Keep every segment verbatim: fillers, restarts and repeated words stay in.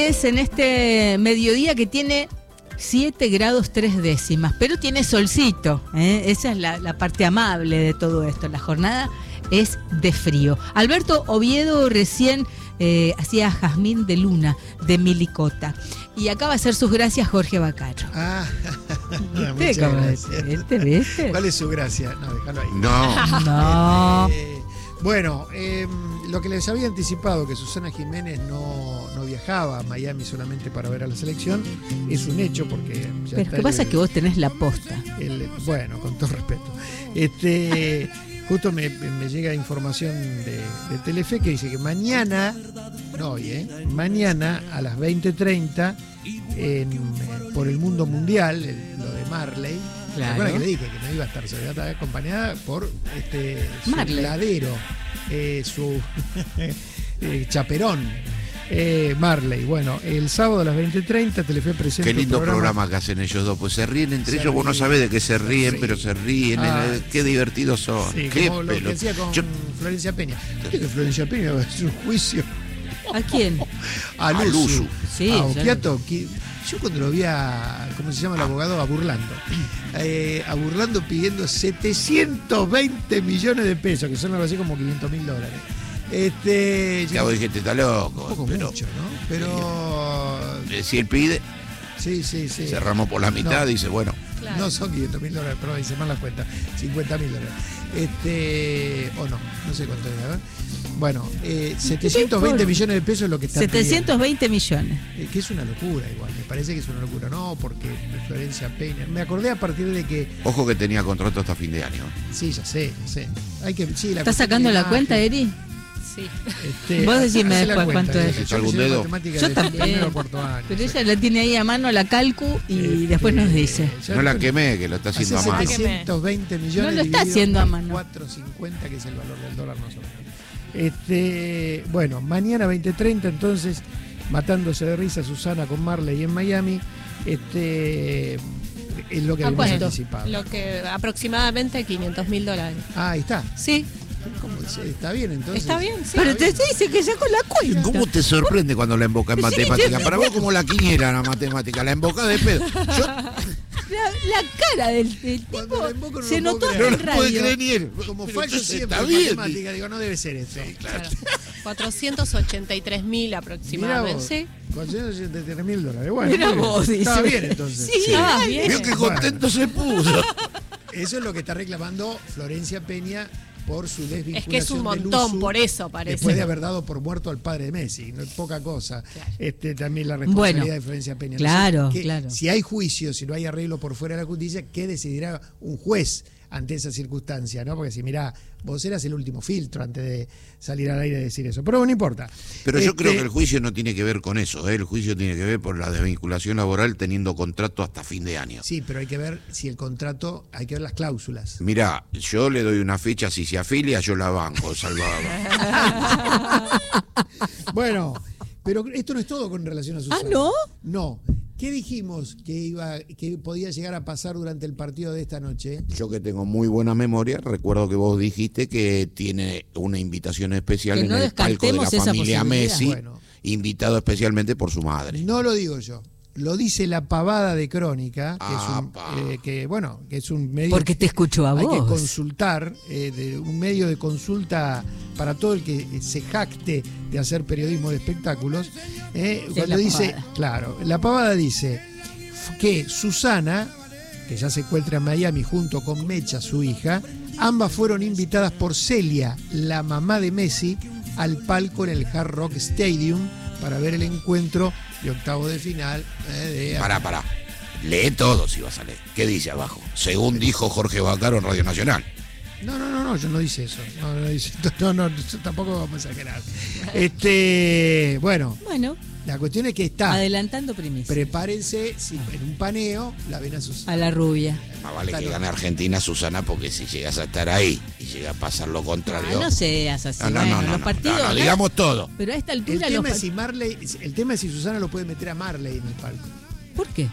ustedes en este mediodía que tiene siete grados tres décimas, pero tiene solcito, ¿eh? Esa es la, la parte amable de todo esto. La jornada es de frío. Alberto Oviedo recién eh, hacía Jazmín de Luna de Milicota. Y acá va a hacer sus gracias Jorge Bacaro. Ah, ¿Viste cómo es? ¿Viste, viste? ¿Cuál es su gracia? No, déjalo ahí. No. No. Eh, bueno, eh, lo que les había anticipado, que Susana Jiménez no, no viajaba a Miami solamente para ver a la selección, es un hecho porque... Ya Pero está ¿qué pasa? el, Que vos tenés la posta. el, bueno, con todo respeto. Este, justo me, me llega información de, de Telefe que dice que mañana, no hoy, ¿eh? Mañana a las veinte treinta, en, eh, por el mundo mundial, el, lo de Marley. Claro. ¿Se acuerdan que le dije que no iba a estar? Se iba a estar acompañada por este, su Marley. ladero, eh, su eh, chaperón, eh, Marley. Bueno, el sábado a las veinte treinta, Telefe presenta Qué lindo un programa, programa que hacen ellos dos, pues se ríen entre Se ellos, vos no ríen, sabés de qué se ríen, sí. pero se ríen, Ah, eh, qué divertidos son, Sí, qué como lo que pelo. hacía con Yo- Florencia Peña. ¿Viste que Florencia Peña va a hacer un juicio ¿A quién? a A Luzu? Luzu. Sí, a ya Occhiato, que yo cuando lo vi a, ¿cómo se llama el abogado? A Burlando. Eh, a Burlando pidiendo setecientos veinte millones de pesos, que son algo así como quinientos mil dólares. Este, Ya vos dijiste, está un loco, poco pero mucho, ¿no? Pero eh, si él pide, sí, sí, sí. cerramos por la mitad, No. dice, bueno, Claro. No son quinientos mil dólares, pero hice mal la cuenta. cincuenta mil dólares. Este, o no, no sé cuánto es, ¿verdad? Bueno, eh, setecientos veinte millones de pesos es lo que está setecientos veinte millones. Eh, que es una locura igual, me parece que es una locura, no, porque Florencia Peña. Me acordé a partir de que, ojo que tenía contrato hasta fin de año. sí, ya sé, ya sé. Hay que, sí, la ¿Estás cuestión sacando de la imagen, cuenta, Eri? Sí. este, Vos decime hacé la después cuenta, cuánto eh, es. que yo ¿Algún me hice dedo? matemáticas Yo de también. primero a cuarto año, Pero sí. ella la tiene ahí a mano, la calcu, y Este, después nos dice. ya No la después- quemé, que lo está haciendo a Hace mano. setecientos veinte millones. No lo está dividido haciendo a por mano. cuatro cincuenta, que es el valor del dólar más o menos. Este, bueno, mañana veinte treinta, entonces, matándose de risa Susana con Marley en Miami. Este, es lo que habíamos Apuesto. anticipado. Lo que aproximadamente quinientos mil dólares. Ah, ahí está. Sí, ¿Cómo dice? Está bien, entonces. está bien, sí. Pero te dice que sacó la cuenta. ¿Cómo te sorprende cuando la embocas en Sí, matemática? sí. Para vos como la quiniela la matemática, la embocás de pedo. Yo La, la cara del, del Cuando tipo la invoco no se lo notó puedo en no el lo puede radio. creer ni él. Como Pero fallo entonces siempre está en bien. matemática, digo, no debe ser esto. Claro. cuatrocientos ochenta y tres mil Mirá aproximadamente. vos, Sí. cuatrocientos ochenta y tres mil dólares. Bueno, Mirá muy bien. vos, dice. Estaba bien entonces. Sí, Ah, sí. bien. Vio que contento se puso. Eso es lo que está reclamando Florencia Peña por su desvinculación. Es que es un del montón, Usu, por eso parece. después de haber dado por muerto al padre de Messi, no es poca cosa. Claro. Este, también la responsabilidad Bueno, de Florencia Peña. claro, ¿qué- claro. Si hay juicio, si no hay arreglo por fuera de la justicia, ¿qué decidirá un juez ante esa circunstancia? ¿No? Porque si mirá, vos eras el último filtro antes de salir al aire y decir eso. Pero bueno, no importa. Pero yo Este, creo que el juicio no tiene que ver con eso, ¿eh? El juicio tiene que ver por la desvinculación laboral teniendo contrato hasta fin de año. Sí, pero hay que ver si el contrato, hay que ver las cláusulas. Mirá, yo le doy una fecha, si se afilia, yo la banco, Salvador. Bueno, pero esto no es todo con relación a Susana. Ah, ¿no? No. ¿Qué dijimos que iba, que podía llegar a pasar durante el partido de esta noche? Yo que tengo muy buena memoria, recuerdo que vos dijiste que tiene una invitación especial Que en no el palco de la descartemos esa familia posibilidad. Messi, Bueno. invitado especialmente por su madre. No lo digo yo. Lo dice la pavada de Crónica, que es un, Apa. eh, que, bueno, que es un medio. Porque te escucho a Hay que vos. consultar, eh, de un medio de consulta para todo el que se jacte de hacer periodismo de espectáculos. eh, Sí, cuando la dice, pavada. claro, la pavada dice que Susana, que ya se encuentra en Miami junto con Mecha, su hija, ambas fueron invitadas por Celia, la mamá de Messi, al palco en el Hard Rock Stadium para ver el encuentro de octavo de final. eh, de Pará, pará. Lee todo si vas a leer. ¿Qué dice abajo? Según dijo Jorge Bacaro en Radio Nacional. No, no, no, no, yo no dice eso. No, no, dice, no, no, tampoco vamos a exagerar. Este, bueno, Bueno, la cuestión es que está. adelantando primicia. Prepárense, si en un paneo la ven a sus. A la rubia. Más vale Claro. que gane Argentina, Susana, porque si llegas a estar ahí y llega a pasar lo Ah, contrario. no seas así. No, no, bueno, no, no, los no, partidos. no, no, ¿no? digamos todo. Pero a esta El altura los tema, es par- si Marley, el tema es si Susana lo puede meter a Marley en el palco. ¿Por qué?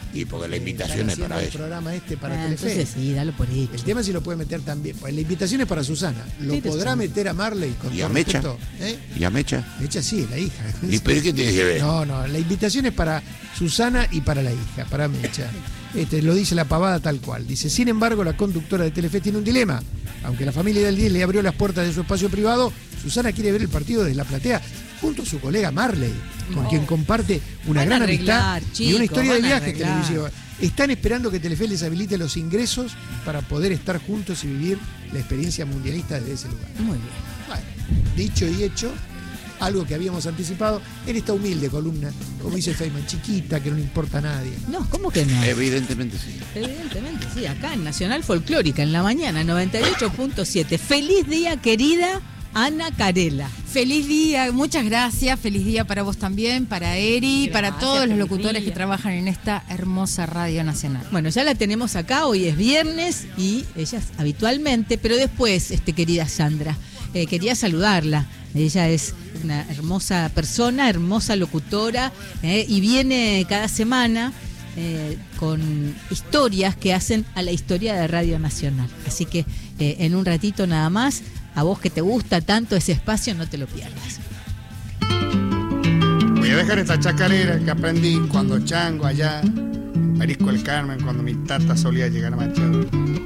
Y porque la invitación Están es para haciendo el ella. programa este para Ah, Telefe. entonces sí, dalo por hecho. El tema es si lo puede meter también. Pues la invitación es para Susana. ¿Lo Sí, podrá sí. meter a Marley con ¿Y todo a Mecha? respeto? ¿Eh? ¿Y a Mecha? Mecha sí, la hija. ¿Y pero qué tiene que ver? No, no, la invitación es para Susana y para la hija, para Mecha. Este, lo dice la pavada tal cual. Dice, sin embargo, la conductora de Telefe tiene un dilema. Aunque la familia del diez le abrió las puertas de su espacio privado, Susana quiere ver el partido desde la platea junto a su colega Marley, con No. quien comparte una Van a gran arreglar, amistad y una chicos, historia de van a viaje arreglar. televisivo. Están esperando que Telefe les habilite los ingresos para poder estar juntos y vivir la experiencia mundialista desde ese lugar. Muy bien. Bueno, dicho y hecho, algo que habíamos anticipado en esta humilde columna, como dice Feynman, chiquita, que no le importa a nadie. No, ¿cómo que no? Evidentemente sí. Evidentemente, sí, acá en Nacional Folclórica, en la mañana, noventa y ocho punto siete. Feliz día, querida Ana Carela. Feliz día, muchas gracias, feliz día para vos también, para Eri, Gracias, para todos los feliz locutores día. que trabajan en esta hermosa Radio Nacional. Bueno, ya la tenemos acá, hoy es viernes y ella es habitualmente, pero después, este, querida Sandra, eh, quería saludarla. Ella es una hermosa persona, hermosa locutora, eh, y viene cada semana eh, con historias que hacen a la historia de Radio Nacional. Así que eh, en un ratito nada más, a vos que te gusta tanto ese espacio, no te lo pierdas. Voy a dejar esta chacarera que aprendí cuando chango allá, en Marisco el Carmen, cuando mi tata solía llegar a Machado.